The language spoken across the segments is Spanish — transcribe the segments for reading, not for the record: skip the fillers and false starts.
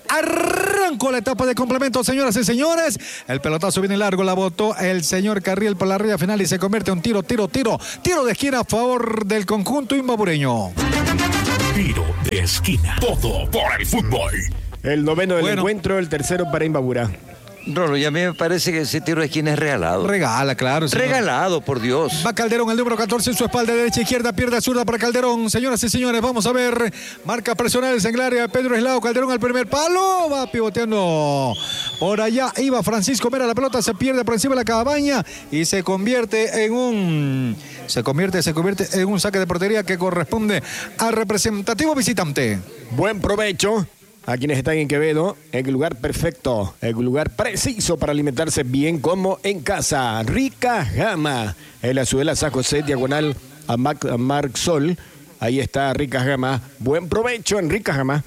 Arrancó la etapa de complemento, señoras y señores. El pelotazo viene largo, la botó el señor Carriel por la raya final y se convierte en un tiro de esquina a favor del conjunto imbabureño. Tiro de esquina, todo por el fútbol. El noveno del encuentro, el tercero para Imbabura. Rolo, y a mí me parece que ese tiro de esquina es regalado. Regala, claro. Señor. Regalado, por Dios. Va Calderón, el número 14 en su espalda, derecha, izquierda, pierna zurda para Calderón. Señoras y señores, vamos a ver. Marca personales en el área de Pedro Eslao. Calderón al primer palo. Va pivoteando. Por allá iba Francisco Mera. La pelota se pierde por encima de la cabaña y se convierte en un saque de portería que corresponde al representativo visitante. Buen provecho a quienes están en Quevedo, en el lugar perfecto, en el lugar preciso para alimentarse bien como en casa. Rica Gama, en la Ciudadela San José, diagonal a Marc Sol. Ahí está Rica Gama. Buen provecho en Rica Gama.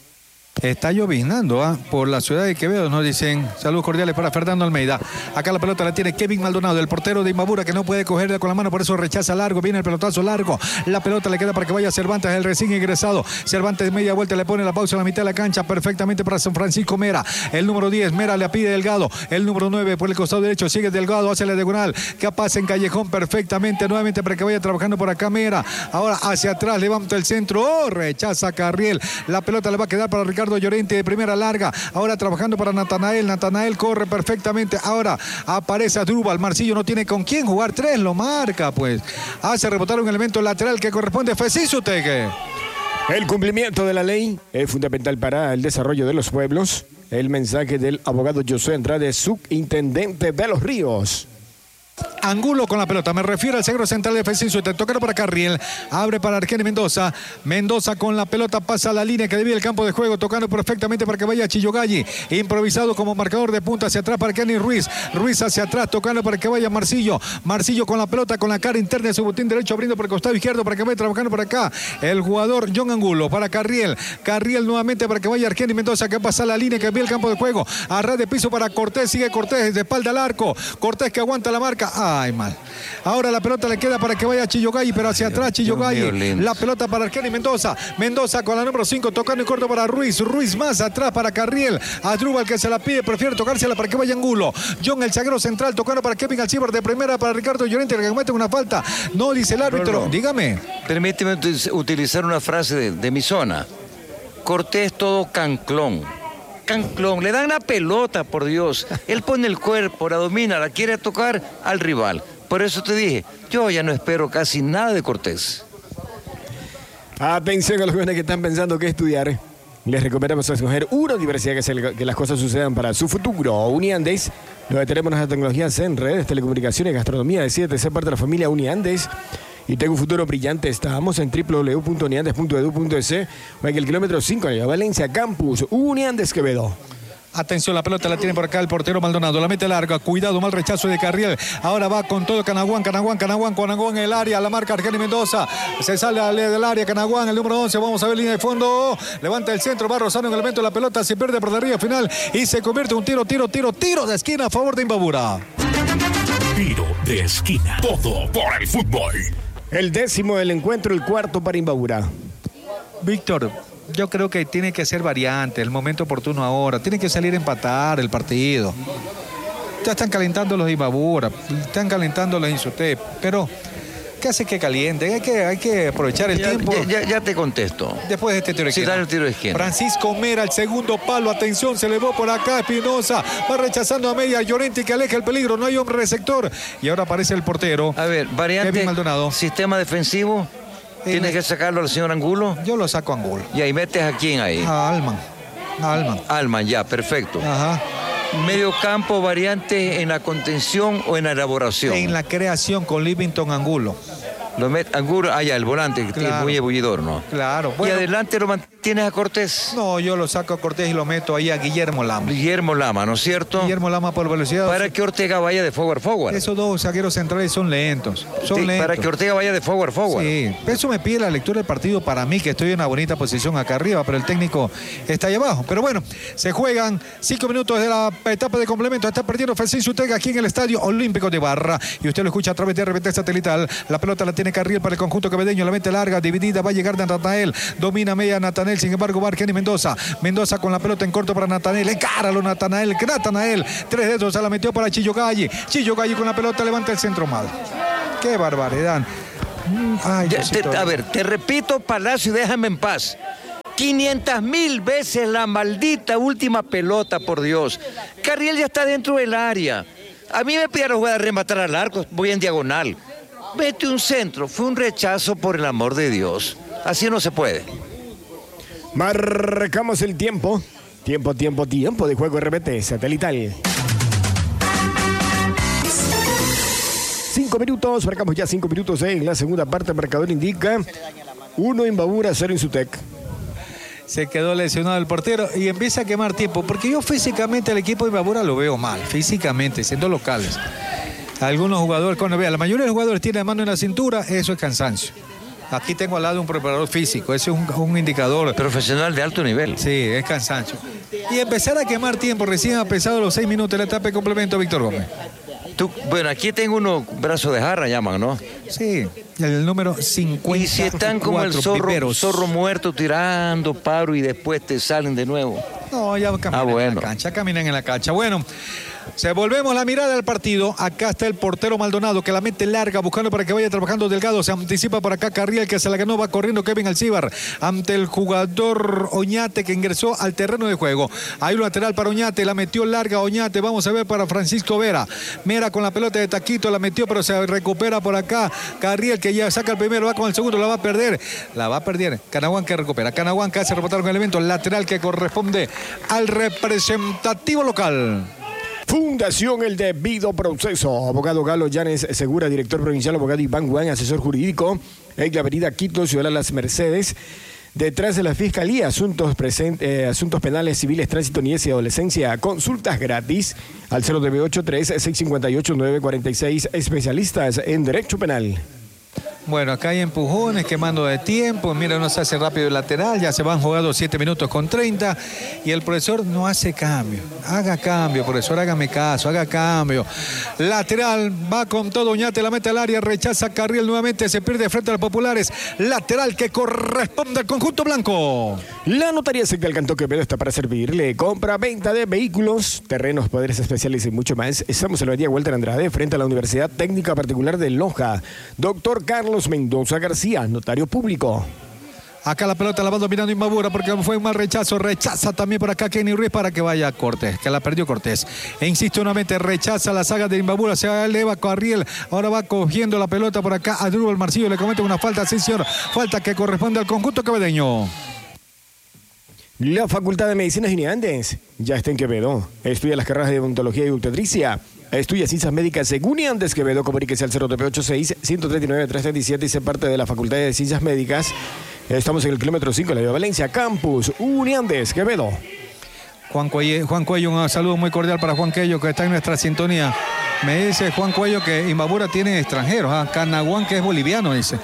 Está lloviznando por la ciudad de Quevedo, nos dicen. Saludos cordiales para Fernando Almeida. Acá la pelota la tiene Kevin Maldonado, el portero de Imbabura, que no puede cogerla con la mano, por eso rechaza largo. Viene el pelotazo largo. La pelota le queda para que vaya Cervantes, el recién ingresado. Cervantes de media vuelta le pone la pausa a la mitad de la cancha perfectamente para San Francisco Mera. El número 10, Mera le pide Delgado. El número 9 por el costado derecho sigue Delgado, hace la diagonal. Capaz en Callejón perfectamente nuevamente para que vaya trabajando por acá Mera. Ahora hacia atrás, levanta el centro. Rechaza Carriel. La pelota le va a quedar para Ricardo Llorente de primera larga, ahora trabajando para Natanael corre perfectamente, ahora aparece Adrúbal, Marcillo no tiene con quién jugar, 3 lo marca, pues hace rebotar un elemento lateral que corresponde a Feciso Tegue. El cumplimiento de la ley es fundamental para el desarrollo de los pueblos. El mensaje del abogado Josué Andrade, subintendente de Los Ríos. Angulo con la pelota, me refiero al centro central de Feciso, te tocaron para Carriel, abre para Argeni Mendoza, Mendoza con la pelota pasa a la línea que divide el campo de juego, tocando perfectamente para que vaya Chillogalli, improvisado como marcador de punta hacia atrás para Kenny Ruiz, Ruiz hacia atrás, tocando para que vaya Marcillo, Marcillo con la pelota con la cara interna de su botín derecho, abriendo por el costado izquierdo para que vaya trabajando por acá, el jugador John Angulo para Carriel, Carriel nuevamente para que vaya Argeni Mendoza, que pasa a la línea que divide el campo de juego, a ras de piso para Cortés, sigue Cortés de espalda al arco, Cortés que aguanta la marca. Ay, mal. Ahora la pelota le queda para que vaya Chillogalli, pero hacia atrás Chillogalli. La pelota para Argeni Mendoza. Mendoza con la número 5, tocando y corto para Ruiz. Ruiz más atrás para Carriel. Adrúbal que se la pide, prefiere tocársela para que vaya Angulo. John, el zaguero central, tocando para Kevin Alcibar de primera para Ricardo Llorente, que comete una falta. No dice el árbitro. Dígame. Permíteme utilizar una frase de mi zona. Cortés todo canclón. Canclón, le dan la pelota, por Dios. Él pone el cuerpo, la domina, la quiere tocar al rival. Por eso te dije, yo ya no espero casi nada de Cortés. Atención a los jóvenes que están pensando qué estudiar. Les recomendamos escoger una universidad que las cosas sucedan para su futuro. Uniandes, donde tenemos nuestras tecnologías en redes, telecomunicaciones, gastronomía. Decídete ser parte de la familia Uniandes y tengo un futuro brillante. Estamos en www.uniandes.edu.es o en el kilómetro 5 de Valencia Campus. Uniandes Quevedo. Atención, la pelota la tiene por acá el portero Maldonado, la mete larga, cuidado, mal rechazo de Carriel, ahora va con todo Canaguán en el área, la marca Argeni Mendoza, se sale del área Canaguán, el número 11, vamos a ver línea de fondo, levanta el centro, va rozando en el elemento de la pelota, se pierde por la raya final y se convierte en un tiro de esquina a favor de Imbabura. Tiro de esquina, todo por el fútbol. El 10º del encuentro, el 4º para Imbabura. Víctor, yo creo que tiene que ser variante, el momento oportuno ahora. Tiene que salir a empatar el partido. Ya están calentando los Imbabura, están calentando los Insotep, pero ¿qué hace que caliente? Hay que aprovechar el tiempo. Ya te contesto. Después de este tiro de esquina. Sí, dale el tiro de esquina. Francisco Mera, el segundo palo. Atención, se elevó por acá Espinosa. Va rechazando a media. Llorente que aleja el peligro. No hay hombre receptor. Y ahora aparece el portero. A ver, variante. Kevin Maldonado. Sistema defensivo. ¿Tienes que sacarlo al señor Angulo? Yo lo saco a Angulo. Y ahí metes a quién ahí. A Alman. Alman, ya, perfecto. Ajá. Medio campo, variante en la contención o en la elaboración. En la creación con Livington Angulo. Angulo, ya, el volante, que es muy ebullidor, ¿no? Claro. Bueno, ¿y adelante lo mantienes a Cortés? No, yo lo saco a Cortés y lo meto ahí a Guillermo Lama. Guillermo Lama, ¿no es cierto? Guillermo Lama por velocidad. Para que Ortega vaya de forward. Esos dos zagueros centrales son lentos. Para que Ortega vaya de forward. Sí, eso me pide la lectura del partido para mí, que estoy en una bonita posición acá arriba, pero el técnico está ahí abajo. Pero bueno, se juegan 5 minutos de la etapa de complemento. Está perdiendo Feciso Ortega aquí en el Estadio Olímpico de Barra. Y usted lo escucha a través de RBT Satelital. La pelota la tiene Carriel para el conjunto quevedeño. La mete larga, dividida, va a llegar de Natanael. Domina media Natanael. Natanael, sin embargo, va Argeni Mendoza. Mendoza con la pelota en corto para Natanael. Encáralo, Natanael. Natanael. 3 dedos, se la metió para Chillo Galli. Chillo Galli con la pelota levanta el centro mal. ¡Qué barbaridad! Ay, a ver, te repito, Palacio, déjame en paz. 500,000 veces la maldita última pelota, por Dios. Carriel ya está dentro del área. A mí me pidieron jugar a rematar al arco, voy en diagonal. Mete un centro, fue un rechazo, por el amor de Dios. Así no se puede. Marcamos el tiempo. Tiempo de juego RPT satelital. 5 minutos, marcamos ya 5 minutos en la segunda parte. El marcador indica 1 Imbabura, 0 Insutec. Se quedó lesionado el portero y empieza a quemar tiempo, porque yo físicamente al equipo de Imbabura lo veo mal, físicamente, siendo locales. Algunos jugadores, cuando vea, la mayoría de los jugadores tienen la mano en la cintura, eso es cansancio. Aquí tengo al lado un preparador físico, ese es un indicador. Profesional de alto nivel. Sí, es cansancio. Y empezar a quemar tiempo, recién ha pesado los 6 minutos de la etapa de complemento, Víctor Gómez. Bueno, aquí tengo unos brazos de jarra, llaman, ¿no? Sí, el número 50. Y si están como el zorro muerto tirando paro y después te salen de nuevo. No, ya caminan en la cancha, caminan en la cancha. Bueno, volvemos la mirada al partido. Acá está el portero Maldonado, que la mete larga, buscando para que vaya trabajando Delgado. Se anticipa por acá Carriel, que se la ganó, va corriendo Kevin Alcíbar ante el jugador Oñate, que ingresó al terreno de juego. Hay un lateral para Oñate, la metió larga Oñate. Vamos a ver para Francisco Vera. Mera con la pelota de taquito, la metió, pero se recupera por acá Carriel, que ya saca el primero, va con el segundo, la va a perder. Canaguán que recupera. Canaguán que hace rebotar con el evento lateral que corresponde al representativo local. Fundación El Debido Proceso. Abogado Galo Llanes Segura, director provincial. Abogado Iván Guán, asesor jurídico. En la avenida Quito, Ciudad de las Mercedes. Detrás de la Fiscalía, asuntos penales, civiles, tránsito, niñez y adolescencia. Consultas gratis al 0983-658-946. Especialistas en Derecho Penal. Bueno, acá hay empujones, quemando de tiempo. Mira, uno se hace rápido el lateral. Ya se van jugando 7 minutos con 30. Y el profesor no hace cambio. Haga cambio, profesor, hágame caso, haga cambio. Lateral, va con todo Oñate, la mete al área, rechaza Carriel nuevamente, se pierde frente a los populares. Lateral que corresponde al conjunto blanco. La Notaría Secta del Cantón Quevedo está para servirle. Compra, venta de vehículos, terrenos, poderes especiales y mucho más. Estamos en la avenida Walter Andrade, frente a la Universidad Técnica Particular de Loja. Doctor Carlos Mendoza García, notario público. Acá la pelota la va dominando Imbabura porque fue un mal rechazo. Rechaza también por acá Kenny Ruiz para que vaya Cortés, que la perdió Cortés. E insisto nuevamente, rechaza la saga de Imbabura. Se eleva Carriel. Ahora va cogiendo la pelota por acá a Drubal Marcillo. Le comete una falta, sí señor. Falta que corresponde al conjunto quevedeño. La Facultad de Medicinas y Unidades ya está en Quevedo. Estudia las carreras de odontología y obstetricia. Estudia ciencias médicas según Unidades Quevedo. Comuníquese al 0986-139-337 y sé parte de la Facultad de Ciencias Médicas. Estamos en el kilómetro 5 de la Vía Valencia, Campus Unidades Quevedo. Juan Cuello, un saludo muy cordial para Juan Cuello, que está en nuestra sintonía. Me dice Juan Cuello que Imbabura tiene extranjeros. Canaguán, que es boliviano, dice.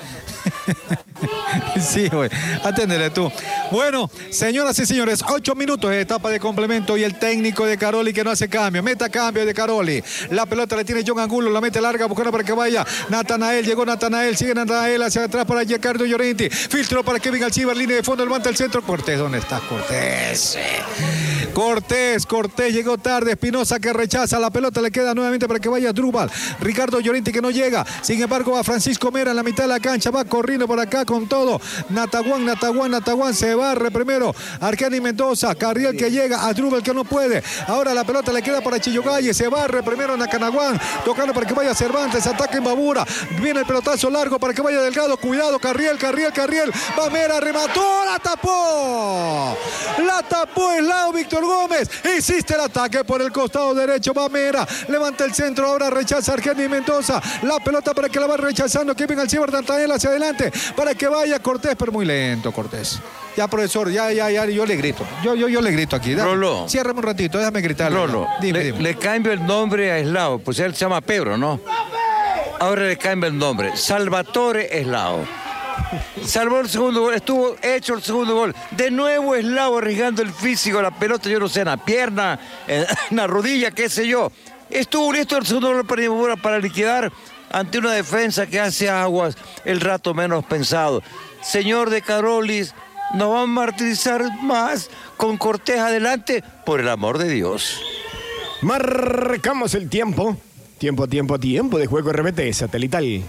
Sí, güey. Aténdele tú. Bueno, señoras y señores, 8 minutos de etapa de complemento y el técnico de Caroli que no hace cambio. Meta cambio de Caroli. La pelota la tiene John Angulo, la mete larga, buscando para que vaya Natanael. Llegó Natanael, sigue Natanael hacia atrás para Giancarlo Llorenti. Filtro para Kevin Alcíbar, línea de fondo, levanta el centro. Cortés, ¿dónde está Cortés? Cortés llegó tarde. Espinosa que rechaza la pelota, le queda nuevamente para que vaya Drubal. Ricardo Llorenti que no llega. Sin embargo, va Francisco Mera en la mitad de la cancha, va corriendo por acá con todo. Nataguán se barre primero. Argeni Mendoza, Carriel que llega, a Drubal que no puede. Ahora la pelota le queda para Chillo Galli, se barre primero Nacanaguán, tocando para que vaya Cervantes, ataca Imbabura. Viene el pelotazo largo para que vaya Delgado. Cuidado, Carriel. Va Mera, remató, la tapó el lado Víctor Gómez. Insiste el ataque por el costado derecho. Va Mera, levanta el centro, ahora rechaza Argeni Mendoza. La pelota para que la va rechazando Kevin Alcíbar Tantael hacia adelante para que vaya Cortés, pero muy lento Cortés. Ya, profesor, ya, yo le grito. Yo le grito aquí. Lolo. Ciérrame un ratito, déjame gritarle. Lolo, dime. Le cambio el nombre a Eslao, pues él se llama Pedro, ¿no? Ahora le cambio el nombre. Salvatore Eslao. Salvó el segundo gol, estuvo hecho el segundo gol. De nuevo Eslao arriesgando el físico, la pelota, yo no sé, en la pierna, en la rodilla, qué sé yo. Estuvo listo el segundo gol para Imbabura para liquidar ante una defensa que hace aguas el rato menos pensado. Señor de Carolis, nos vamos a martirizar más con Cortés adelante, por el amor de Dios. Marcamos el tiempo. Tiempo de juego RBT satelital.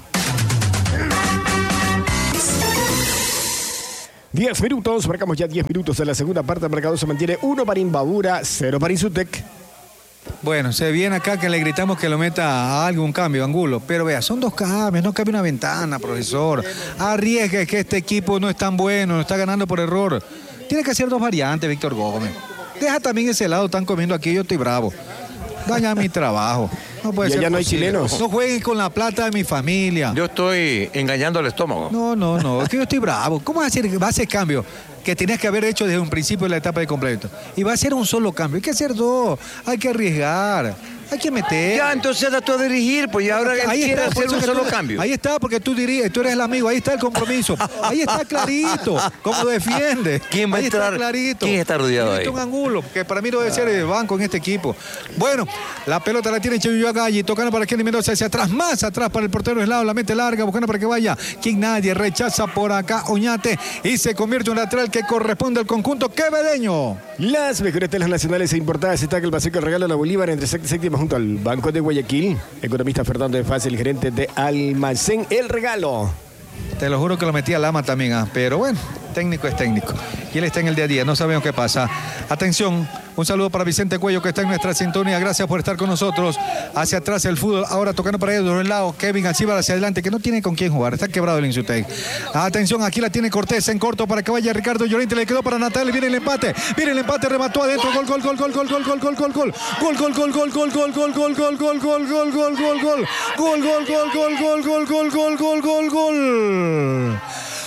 10 minutos, marcamos ya 10 minutos de la segunda parte. El marcador se mantiene 1 para Imbabura, 0 para Insutec. Bueno, se viene acá que le gritamos que lo meta a algún cambio, Angulo. Pero vea, son 2 cambios, no cabe una ventana, profesor. Arriesgue que este equipo no es tan bueno, no está ganando por error. Tiene que hacer 2 variantes, Víctor Gómez. Deja también ese lado, están comiendo aquí, yo estoy bravo. Daña mi trabajo. No puede ¿Y ser allá no hay posible. chilenos? No jueguen con la plata de mi familia. Yo estoy engañando al estómago. No, es que yo estoy bravo. ¿Cómo va a hacer cambio que tenías que haber hecho desde un principio de la etapa de completo? Y va a ser un solo cambio. Hay que hacer 2. Hay que arriesgar. Hay que meter. Ya, entonces anda tú a dirigir, pues ya ahora él quiere por hacer eso un que solo tú- cambio. Ahí está, porque tú eres el amigo, ahí está el compromiso. Ahí está clarito, cómo defiende. ¿Quién va a Ahí entrar? Está clarito. ¿Quién está rodeado ahí? Un Angulo, que para mí no debe ser el banco en este equipo. Bueno, la pelota la tiene Cheyuyo Galli, tocando para Kenny Mendoza hacia atrás, más atrás para el portero Eslao, la mete larga, buscando para que vaya. Quien nadie rechaza por acá Oñate y se convierte en un lateral que corresponde al conjunto quevedeño. Las mejores telas nacionales e importadas está que el paseo que regala la Bolívar entre sexta y séptima junto al Banco de Guayaquil. Economista Fernando de Fácil, gerente de Almacén El Regalo. Te lo juro que lo metía Lama también, pero bueno, técnico es técnico. Y él está en el día a día, no sabemos qué pasa. Atención, un saludo para Vicente Cuello que está en nuestra sintonía. Gracias por estar con nosotros. Hacia atrás el fútbol, ahora tocando para ellos de un lado. Kevin Alcibar hacia adelante, que no tiene con quién jugar. Está quebrado el Insutec. Atención, aquí la tiene Cortés en corto para que vaya Ricardo Llorente. Le quedó para Natal, viene el empate. Viene el empate, remató adentro. Gol, gol, gol, gol, gol, gol, gol, gol, gol, gol. Gol, gol, gol, gol, gol, gol, gol, gol, gol, gol, gol, gol, gol, gol, gol. Gol, gol, gol, gol, gol, gol, gol, gol, gol, gol, gol.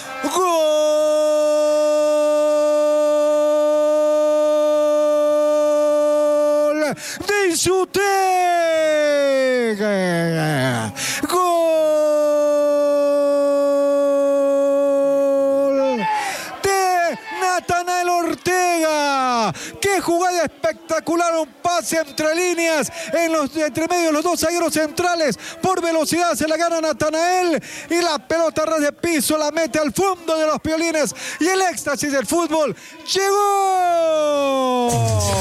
¡Gol de Insutec! ¡Gol de Natanael Ortega! ¡Qué jugada espectacular! Un pase entre líneas, entre medio de los 2 zagueros centrales. Por velocidad se la gana Natanael y la pelota a ras de piso la mete al fondo de los piolines. Y el éxtasis del fútbol llegó.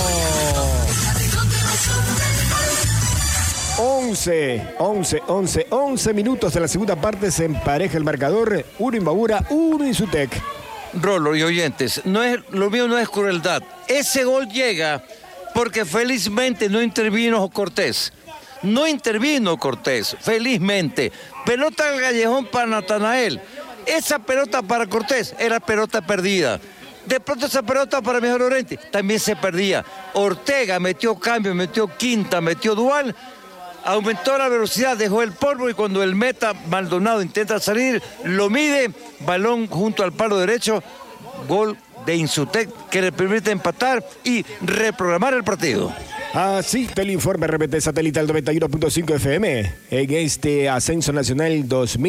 11 minutos de la segunda parte. Se empareja el marcador. 1 Imbabura, 1 Insutec. Rolo y oyentes, lo mío no es crueldad. Ese gol llega porque felizmente no intervino Cortés. No intervino Cortés, felizmente. Pelota al callejón para Natanael. Esa pelota para Cortés era pelota perdida. De pronto esa pelota para Mejor Llorente también se perdía. Ortega metió cambio, metió quinta, metió dual. Aumentó la velocidad, dejó el polvo y cuando el meta Maldonado intenta salir, lo mide, balón junto al palo derecho, gol de Insutec que le permite empatar y reprogramar el partido. Así te lo informe RBT Satelital 91.5 FM en este Ascenso Nacional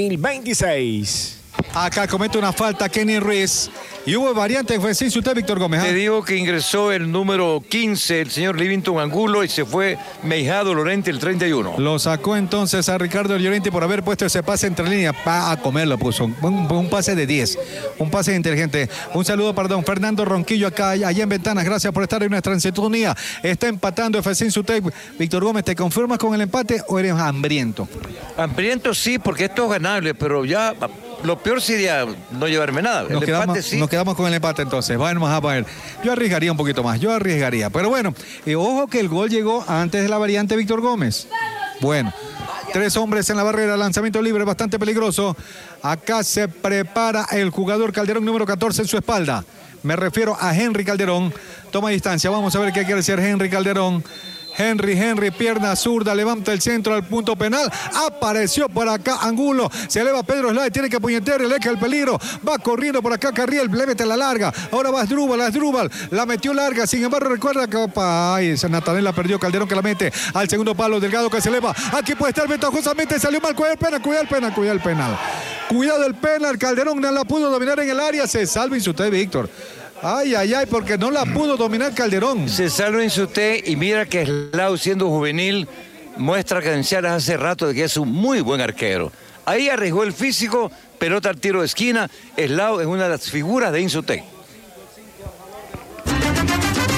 2026. Acá comete una falta Kenny Ruiz. Y hubo variante fue sin usted, Víctor Gómez. Te digo que ingresó el número 15, el señor Livington Angulo, y se fue Meijado Lorente, el 31. Lo sacó entonces a Ricardo Llorente por haber puesto ese pase entre líneas. A comerlo puso. Un pase de 10. Un pase inteligente. Un saludo para don Fernando Ronquillo acá, allá en Ventanas. Gracias por estar en nuestra sintonía. Está empatando FC Insutec. Víctor Gómez, ¿te conformas con el empate o eres hambriento? Hambriento sí, porque esto es ganable, pero ya lo peor sería no llevarme nada. Nos quedamos con el empate entonces. Vamos a ver. Yo arriesgaría un poquito más. Pero bueno, ojo que el gol llegó antes de la variante Víctor Gómez. Bueno, 3 hombres en la barrera, lanzamiento libre bastante peligroso. Acá se prepara el jugador Calderón número 14 en su espalda. Me refiero a Henry Calderón. Toma distancia. Vamos a ver qué quiere hacer Henry Calderón. Henry, pierna zurda, levanta el centro al punto penal. Apareció por acá Angulo. Se eleva Pedro Slade, tiene que puñetear, le deja el peligro. Va corriendo por acá Carriel, le mete la larga. Ahora va Asdrúbal, la metió larga. Sin embargo, recuerda que Natanael la perdió. Calderón que la mete al segundo palo. Delgado que se eleva. Aquí puede estar ventajosamente. Salió mal. Cuidado el penal. Cuidado el penal. Calderón no la pudo dominar en el área. Se salva usted, Víctor. Ay, porque no la pudo dominar Calderón. Se salva Insutec y mira que Eslao, siendo juvenil, muestra credenciales hace rato de que es un muy buen arquero. Ahí arriesgó el físico, pelota al tiro de esquina. Eslao es una de las figuras de Insutec.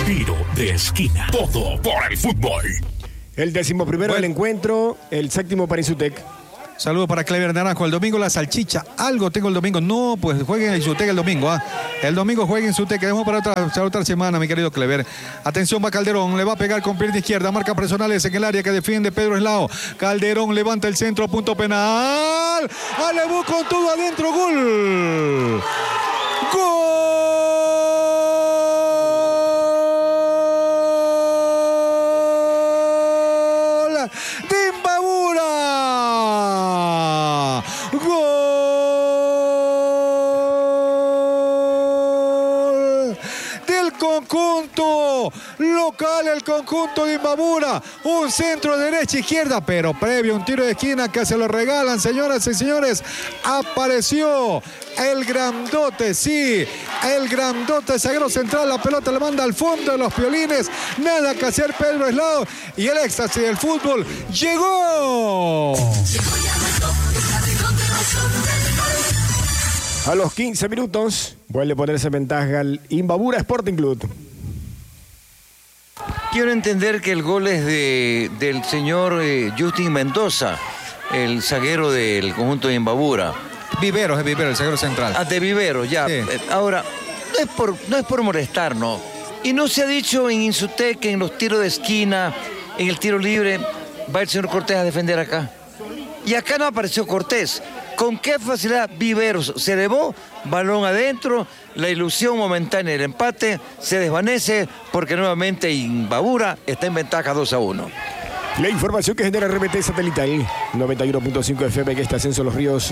Tiro de esquina. Todo por el fútbol. El 11º del encuentro, el 7º para Insutec. Saludos para Clever Naranjo. El domingo la salchicha. Algo tengo el domingo. No, pues jueguen en Insutec el domingo. El domingo jueguen en Insutec. Quedemos para otra semana, mi querido Clever. Atención, va Calderón. Le va a pegar con pierna izquierda. Marca personales en el área que defiende Pedro Eslao. Calderón levanta el centro. Punto penal. Alebu con todo adentro. Gol. ¡Gol! ¡De Imbabura! ¡Gol! Del conjunto local, el conjunto de Imbabura. Un centro derecha-izquierda, pero previo un tiro de esquina que se lo regalan, señoras y señores. Apareció el grandote, sí, el grandote zaguero central. La pelota le manda al fondo de los piolines. Nada que hacer Pedro Eslao. Y el éxtasis del fútbol llegó. A los 15 minutos vuelve a ponerse en ventaja al Imbabura Sporting Club. Quiero entender que el gol es del señor Justin Mendoza, el zaguero del conjunto de Imbabura. Viveros, es Viveros, el zaguero central. De Viveros, ya. Sí. Ahora, no es por molestar, ¿no? Y no se ha dicho en Insutec que en los tiros de esquina, en el tiro libre, va el señor Cortés a defender acá. Y acá no apareció Cortés. ¿Con qué facilidad Viveros se elevó? Balón adentro, la ilusión momentánea del empate se desvanece porque nuevamente Imbabura está en ventaja 2-1. La información que genera RBT Satelital 91.5 FM que está Ascenso Los Ríos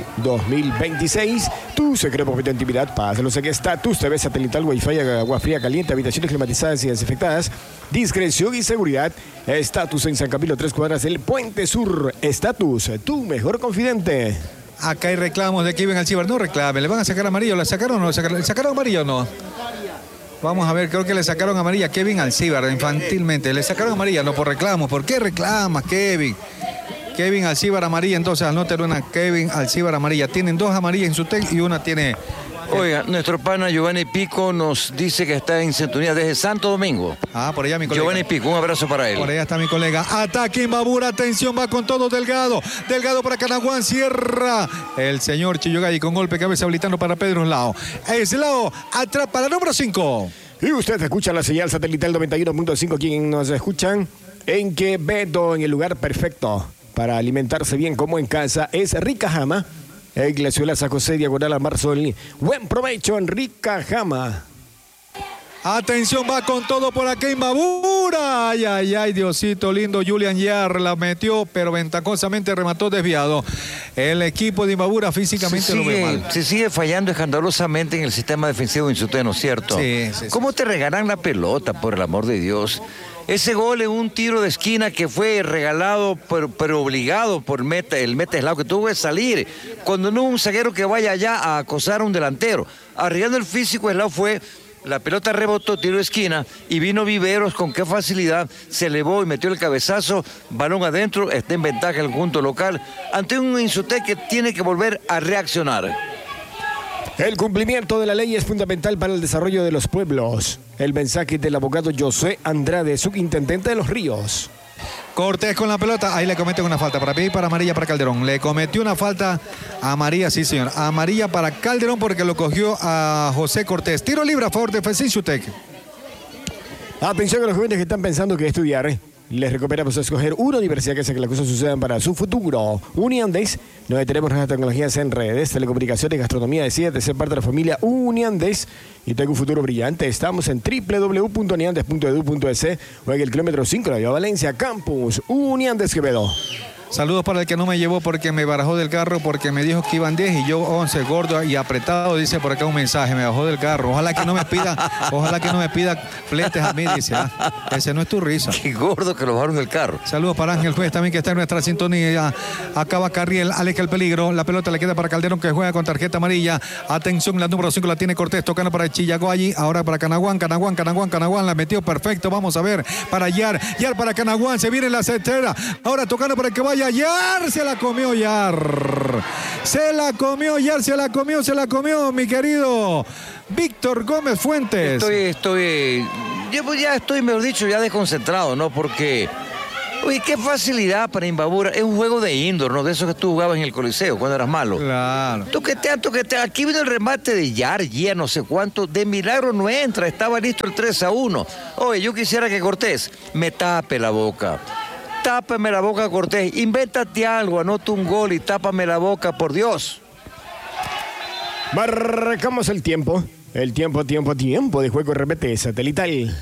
2026. Tu secreto de intimidad, pásalo, sé que está. Tu TV Satelital, Wi-Fi, agua fría caliente, habitaciones climatizadas y desinfectadas. Discreción y seguridad. Estatus en San Camilo, 3 cuadras del Puente Sur. Estatus, tu mejor confidente. Acá hay reclamos de Kevin Alcibar. No reclame, ¿le van a sacar amarillo? ¿Le sacaron o no? ¿Le sacaron amarillo o no? Vamos a ver, creo que le sacaron amarilla a Kevin Alcibar infantilmente. Le sacaron amarilla, no por reclamos. ¿Por qué reclamas, Kevin? Kevin Alcibar amarilla, entonces anoten una Kevin Alcibar amarilla. Tienen 2 amarillas en su y una tiene... Oiga, nuestro pana Giovanni Pico nos dice que está en sintonía desde Santo Domingo. Por allá mi colega. Giovanni Pico, un abrazo para él. Por allá está mi colega. Ataque Imbabura, atención, va con todo Delgado. Delgado para Canaguán, cierra. El señor Chillogalli con golpe de cabeza habilitando para Pedro Eslao. Eslao atrapa la número 5. Y usted escucha la señal satelital 91.5. Quien nos escuchan en Quevedo, en el lugar perfecto para alimentarse bien como en casa, es Rica Jama. Iglesia San José, diagonal a Marsoli. Buen provecho en Rica Jama. Atención, va con todo por acá Imbabura. Ay, ay, ay, Diosito lindo. Julian Yar la metió, pero ventajosamente remató desviado. El equipo de Imbabura físicamente lo ve mal. Se sigue fallando escandalosamente en el sistema defensivo de Insutec, ¿no es cierto? Sí. ¿Cómo te regalan la pelota, por el amor de Dios? Ese gol en un tiro de esquina que fue regalado, pero obligado por el meta Eslao, que tuvo que salir. Cuando no un zaguero que vaya allá a acosar a un delantero. Arriesgando el físico, Eslao fue... La pelota rebotó, tiro de esquina, y vino Viveros con qué facilidad, se elevó y metió el cabezazo, balón adentro, está en ventaja el conjunto local, ante un Insutec que tiene que volver a reaccionar. El cumplimiento de la ley es fundamental para el desarrollo de los pueblos. El mensaje del abogado José Andrade, subintendente de Los Ríos. Cortés con la pelota, ahí le cometen una falta para pedir para amarilla para Calderón. Le cometió una falta a María, sí señor. Amarilla para Calderón porque lo cogió a José Cortés. Tiro libre a favor de Insutec. Atención a los jóvenes que están pensando que estudiar. Les recomendamos escoger una universidad que hace que las cosas sucedan para su futuro. Uniandes, donde tenemos nuevas tecnologías en redes, telecomunicaciones, gastronomía, decide ser parte de la familia Uniandes y tengo un futuro brillante. Estamos en www.uniandes.edu.es o en el kilómetro 5 de la Vía Valencia, Campus Uniandes Quevedo. Saludos para el que no me llevó porque me barajó del carro, porque me dijo que iban 10 y yo 11, gordo y apretado, dice por acá un mensaje, me bajó del carro. Ojalá que no me pida fletes a mí, dice. Ese no es tu risa. Qué gordo que lo bajaron del carro. Saludos para Ángel Juez también que está en nuestra sintonía. Acaba Carriel, aleja el peligro. La pelota le queda para Calderón que juega con tarjeta amarilla. Atención, la número 5 la tiene Cortés, tocando para Chillagoyi. Ahora para Canaguán, la metió perfecto. Vamos a ver para Yar para Canaguán, se viene la cetera. Ahora tocando para el que vaya Yar, se la comió Yar. Se la comió, mi querido Víctor Gómez Fuentes. yo pues ya estoy, mejor dicho, ya desconcentrado, ¿no? Porque, oye, qué facilidad para Imbabura. Es un juego de indoor, ¿no? De esos que tú jugabas en el Coliseo cuando eras malo. Claro. Toquetea. Aquí vino el remate de Yargia, no sé cuánto. De milagro no entra, estaba listo el 3-1. Oye, yo quisiera que Cortés me tape la boca. Tápame la boca, Cortés. Invéntate algo, anota un gol y tápame la boca, por Dios. Marcamos el tiempo. El tiempo de juego RPT satelital.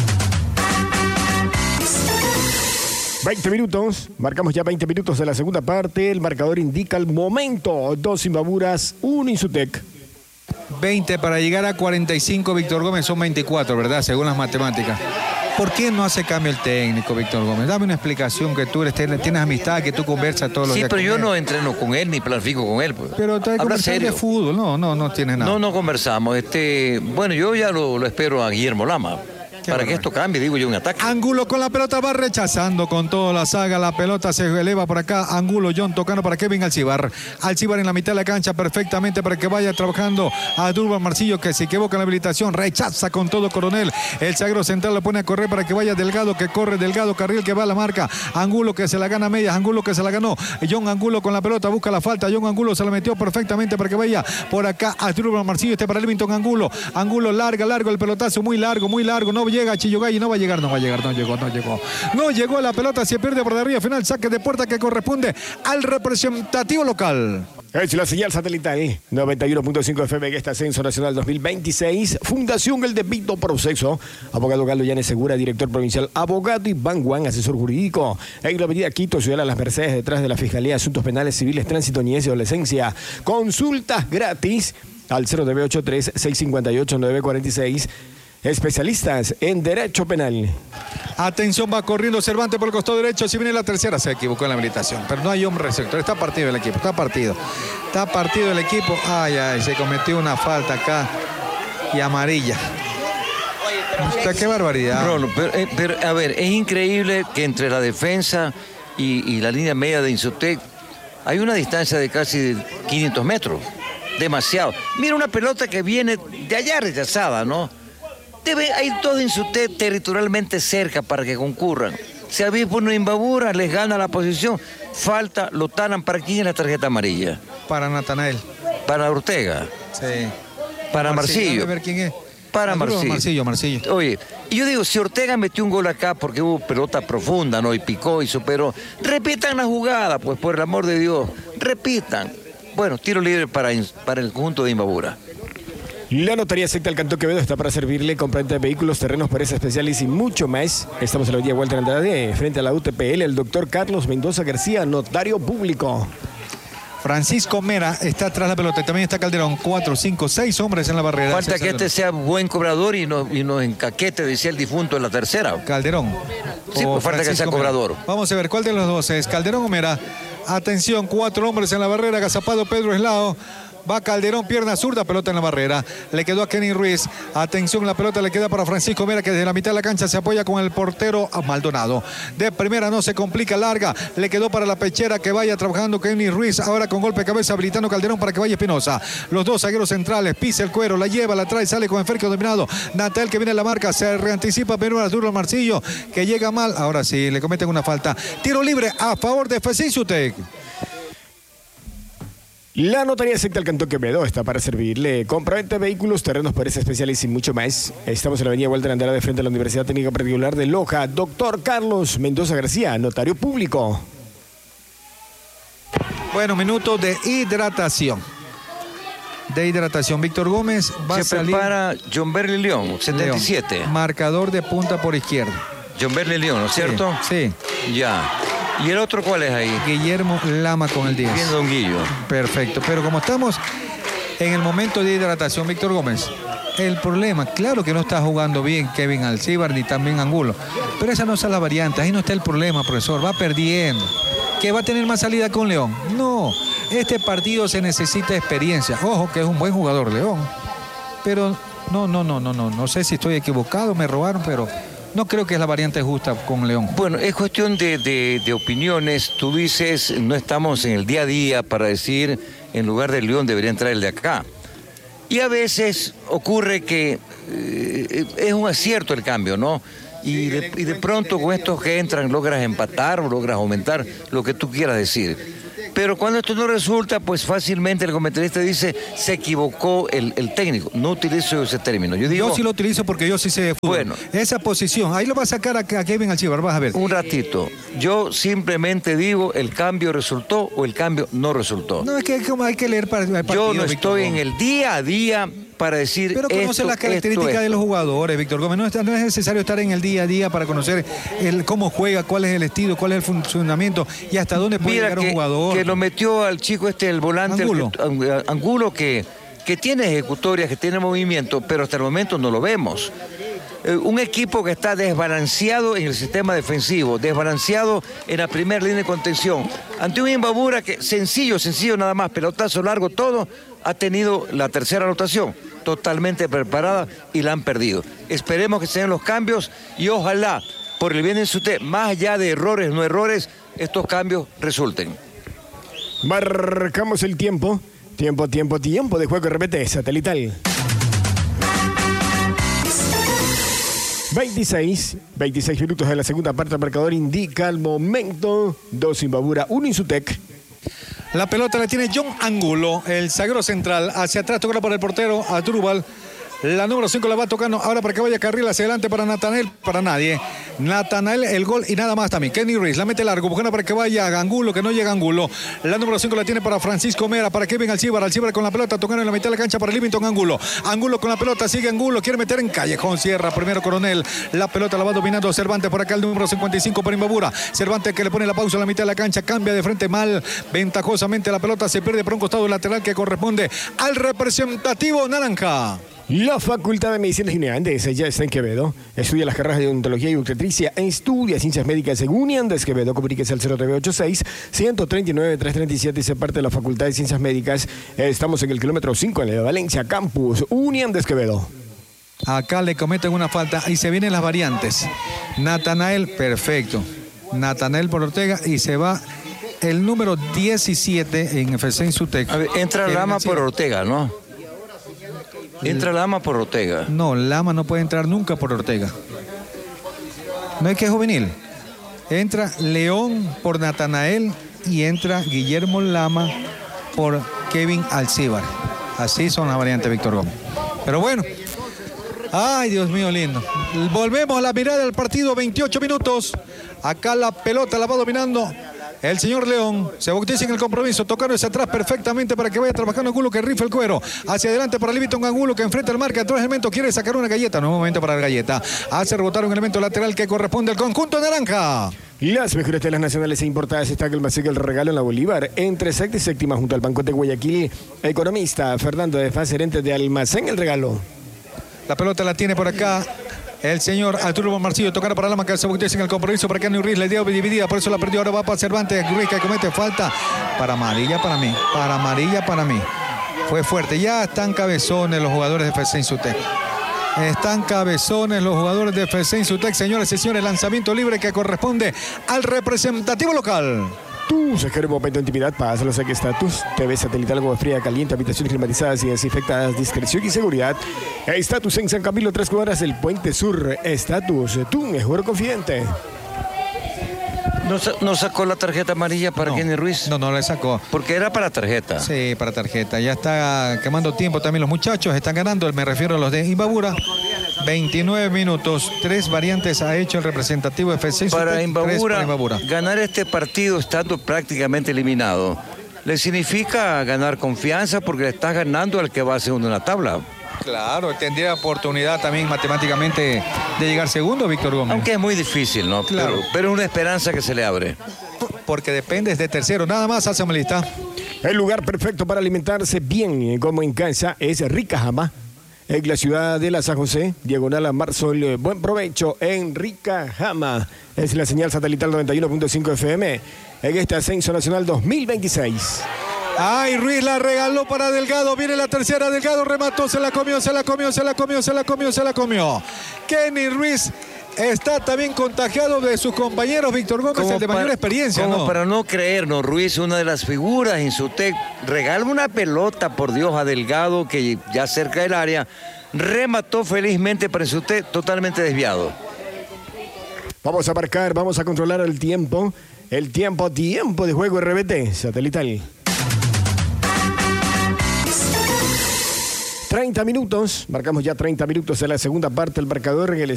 20 minutos. Marcamos ya 20 minutos de la segunda parte. El marcador indica el momento. 2 Imbaburas, 1 Insutec. 20 para llegar a 45, Víctor Gómez, son 24, ¿verdad? Según las matemáticas. ¿Por qué no hace cambio el técnico, Víctor Gómez? Dame una explicación, que tú tienes amistad, que tú conversas todos los días. Sí, pero yo él. No entreno con él ni planifico con él. Pues. Pero te habla serio de fútbol, no tienes nada. No conversamos. Bueno, yo ya lo espero a Guillermo Lama. Para que esto cambie, digo yo, un ataque. Angulo con la pelota, va rechazando con toda la saga. La pelota se eleva por acá. Angulo, John tocando para Kevin Alcibar. Alcibar en la mitad de la cancha perfectamente para que vaya trabajando a Durban Marcillo, que se equivoca en la habilitación. Rechaza con todo Coronel. El zaguero central lo pone a correr para que vaya Delgado, que corre Delgado. Carril que va a la marca. Angulo que se la gana a medias. Angulo que se la ganó. John Angulo con la pelota, busca la falta. John Angulo se la metió perfectamente para que vaya por acá a Durban Marcillo. Para Livington Angulo. Angulo largo el pelotazo, muy largo. No llega a Chillogalli, no llegó. No llegó la pelota, se pierde por arriba. Final, saque de puerta que corresponde al representativo local. Es la señal satelital 91.5 FM en este ascenso nacional 2026. Fundación El Debido Proceso. Abogado Carlos Llanes Segura, director provincial. Abogado Iván Guan, asesor jurídico. En la avenida Quito, Ciudad de las Mercedes, detrás de la Fiscalía de Asuntos Penales, Civiles, Tránsito, Niñez y Adolescencia. Consultas gratis al 0983-658-946. Especialistas en Derecho Penal. Atención, va corriendo Cervantes por el costado derecho. Si viene la tercera, se equivocó en la habilitación. Pero no hay hombre receptor. Está partido el equipo. Está partido el equipo. Ay, se cometió una falta acá. Y amarilla. Qué barbaridad. Pero, a ver, es increíble que entre la defensa y la línea media de Insutec hay una distancia de casi 500 metros. Demasiado. Mira una pelota que viene de allá rechazada, ¿no? Hay dos Insutec territorialmente cerca para que concurran. Si habéis por una Imbabura, les gana la posición. Falta, lo tanan. ¿Para quién es la tarjeta amarilla? Para Natanael. Para Ortega. Sí. Para Marcillo. A ver quién es. Para Marcillo. Marcillo. Oye, y yo digo, si Ortega metió un gol acá porque hubo pelota profunda, ¿no? Y picó y superó. Repitan la jugada, pues, por el amor de Dios. Repitan. Bueno, tiro libre para el conjunto de Imbabura. La notaría secta del Cantón Quevedo está para servirle, compraventa de vehículos, terrenos, parejas especiales y mucho más. Estamos en la avenida Walter Andrade, frente a la UTPL, el doctor Carlos Mendoza García, notario público. Francisco Mera está atrás de la pelota. También está Calderón. 4, 5, 6 hombres en la barrera. Falta que este sea buen cobrador y nos encaquete, decía el difunto en la tercera. Calderón. Sí, pues falta que sea cobrador. Vamos a ver cuál de los dos es. Calderón o Mera. Atención, 4 hombres en la barrera. Agazapado Pedro Eslao. Va Calderón, pierna zurda, pelota en la barrera. Le quedó a Kenny Ruiz. Atención, la pelota le queda para Francisco Mera, que desde la mitad de la cancha se apoya con el portero Maldonado. De primera no se complica, larga. Le quedó para la pechera, que vaya trabajando Kenny Ruiz. Ahora con golpe de cabeza habilitando Calderón para que vaya Espinosa. Los dos zagueros centrales, pisa el cuero, la lleva, la trae, sale con Enferque dominado. Natal que viene a la marca, se reanticipa primero a Durban Marcillo, que llega mal. Ahora sí, le cometen una falta. Tiro libre a favor de FC Insutec. La notaría secta del Cantón Quevedo está para servirle. Compraventa de vehículos, terrenos, parejas especiales y mucho más. Estamos en la avenida Walter Andrade, frente a la Universidad Técnica Particular de Loja. Doctor Carlos Mendoza García, notario público. Bueno, minuto de hidratación. Víctor Gómez va a salir. Se prepara John Berly León, 77. León, marcador de punta por izquierda. John Berly León, ¿no es cierto? Sí. Ya. ¿Y el otro cuál es ahí? Guillermo Lama con el 10. Bien, don Guillo. Perfecto. Pero como estamos en el momento de hidratación, Víctor Gómez, el problema, claro que no está jugando bien Kevin Alcibar ni también Angulo, pero esa no es la variante. Ahí no está el problema, profesor. Va perdiendo. ¿Que va a tener más salida con León? No. Este partido se necesita experiencia. Ojo, que es un buen jugador León. Pero no sé si estoy equivocado, me robaron, pero no creo que es la variante justa con León. Bueno, es cuestión de opiniones. Tú dices, no estamos en el día a día para decir, en lugar de León debería entrar el de acá. Y a veces ocurre que es un acierto el cambio, ¿no? Y de pronto con estos que entran logras empatar o logras aumentar lo que tú quieras decir. Pero cuando esto no resulta, pues fácilmente el comentarista dice, se equivocó el técnico. No utilizo ese término. Yo sí lo utilizo porque yo sí sé de fútbol. Bueno. Esa posición, ahí lo va a sacar a Kevin Alcibar, vas a ver. Un ratito. Yo simplemente digo, el cambio resultó o el cambio no resultó. No, es que como hay que leer para el partido. Yo no estoy en el día a día para decir pero conoce las características de los jugadores, Víctor Gómez. No es necesario estar en el día a día para conocer cómo juega, cuál es el estilo, cuál es el funcionamiento y hasta dónde puede llegar un jugador. Que lo metió al chico el volante Angulo, que tiene ejecutorias, que tiene movimiento, pero hasta el momento no lo vemos. Un equipo que está desbalanceado en el sistema defensivo, desbalanceado en la primera línea de contención. Ante un Imbabura que sencillo nada más, pelotazo largo, todo, ha tenido la tercera anotación totalmente preparada y la han perdido. Esperemos que se den los cambios y ojalá, por el bien de usted, más allá de errores, no errores, estos cambios resulten. Marcamos el tiempo de juego, repete, satelital. 26 minutos de la segunda parte, el marcador indica el momento. 2 Imbabura, 1 Insutec. La pelota la tiene John Angulo, el zaguero central, hacia atrás, toca por el portero Asdrúbal. La número 5 la va tocando ahora para que vaya Carril hacia adelante para Natanael, para nadie. Natanael el gol y nada más también. Kenny Ruiz la mete largo, buscando para que vaya Angulo, que no llega Angulo. La número 5 la tiene para Francisco Mera, para Kevin Alcibar con la pelota, tocando en la mitad de la cancha para Livington Angulo. Angulo con la pelota, sigue Angulo, quiere meter en Callejón, cierra primero Coronel. La pelota la va dominando Cervantes, por acá el número 55 para Imbabura. Cervantes que le pone la pausa en la mitad de la cancha, cambia de frente mal, ventajosamente la pelota se pierde por un costado lateral que corresponde al representativo naranja. La Facultad de Medicina Unión Andes ya está en Quevedo. Estudia las carreras de odontología y obstetricia. Estudia ciencias médicas en Unión Andes Quevedo. Comuníquese al 0986-139-337 y se parte de la Facultad de Ciencias Médicas. Estamos en el kilómetro 5 en la de Valencia Campus. Unión Andes Quevedo. Acá le cometen una falta y se vienen las variantes. Natanael, perfecto. Natanael por Ortega y se va el número 17 en FC Insutec. Entra Lama por Ortega, ¿no? Entra Lama por Ortega. No, Lama no puede entrar nunca por Ortega. No hay que juvenil. Entra León por Natanael y entra Guillermo Lama por Kevin Alcibar. Así son las variantes, Víctor Gómez. Pero bueno. Ay, Dios mío, lindo. Volvemos a la mirada del partido, 28 minutos. Acá la pelota la va dominando el señor León. Se bautiza en el compromiso, tocando hacia atrás perfectamente para que vaya trabajando Angulo, que rifa el cuero. Hacia adelante para Livington Angulo, que enfrenta el marca. Atrás elemento, quiere sacar una galleta. No es momento para la galleta. Hace rebotar un elemento lateral que corresponde al conjunto naranja. Las mejores telas nacionales e importadas está que el Maseca el regalo en la Bolívar. Entre sexta y séptima junto al Banco de Guayaquil. Economista Fernando de Faz, gerente de Almacén El Regalo. La pelota la tiene por acá el señor Arturo Marcillo, tocar para Lama, que se bautiza en el compromiso para que Kenny Ruiz le dio dividida, por eso la perdió. Ahora va para Cervantes, Ruiz que comete falta. Para amarilla para mí. Fue fuerte. Ya están cabezones los jugadores de FC Insutec. Están cabezones los jugadores de FC Insutec. Señores y señores, lanzamiento libre que corresponde al representativo local. Tu sacar un momento de intimidad, pásalo a que Estatus. TV satelital, agua fría, caliente, habitaciones climatizadas y desinfectadas, discreción y seguridad. Estatus en San Camilo, 3 cuadras del Puente Sur. Estatus, tu mejor confidente. ¿No sacó la tarjeta amarilla para Kenny Ruiz? No le sacó. Porque era para tarjeta. Sí, para tarjeta. Ya está quemando tiempo también los muchachos. Están ganando, me refiero a los de Imbabura. 29 minutos. 3 variantes ha hecho el representativo FC. Para Imbabura, ganar este partido estando prácticamente eliminado, le significa ganar confianza porque le estás ganando al que va segundo en la tabla. Claro, tendría oportunidad también matemáticamente de llegar segundo, Víctor Gómez. Aunque es muy difícil, ¿no? Claro. Pero es una esperanza que se le abre. Porque dependes de tercero. Nada más, hacemos lista. El lugar perfecto para alimentarse bien como en casa es Rica Jama. En la ciudad de la San José, diagonal a Marsol. Buen provecho en Rica Jama. Es la señal satelital 91.5 FM en este ascenso nacional 2026. Ay, Ruiz la regaló para Delgado. Viene la tercera. Delgado remató. Se la comió. Kenny Ruiz está también contagiado de sus compañeros. Víctor Gómez, el de mayor experiencia. Como para no creernos, Ruiz, una de las figuras en su regala una pelota, por Dios, a Delgado, que ya cerca del área remató felizmente, parece usted, totalmente desviado. Vamos a marcar, vamos a controlar el tiempo. El tiempo de juego RBT satelital. 30 minutos, marcamos ya 30 minutos en la segunda parte del marcador en el